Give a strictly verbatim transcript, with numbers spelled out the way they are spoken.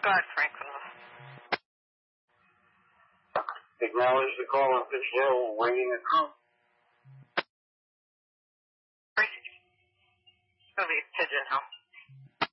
Go ahead, Franklin. Acknowledge the call on Fish Hill, waiting a crew. It'll be Pigeon Hill.